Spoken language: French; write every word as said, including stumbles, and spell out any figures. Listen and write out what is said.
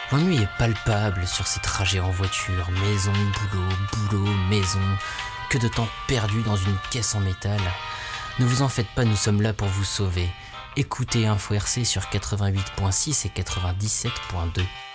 L'ennui est palpable sur ces trajets en voiture, maison, boulot, boulot, maison. Que de temps perdu dans une caisse en métal. Ne vous en faites pas, nous sommes là pour vous sauver. Écoutez Info R C sur quatre-vingt-huit virgule six et quatre-vingt-dix-sept virgule deux.